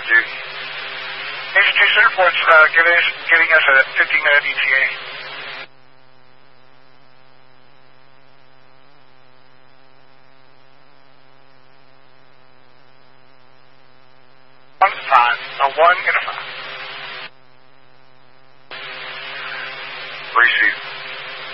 Roger. Aviation reports giving us a 15-minute ETA. One 5, a 1 and a 5.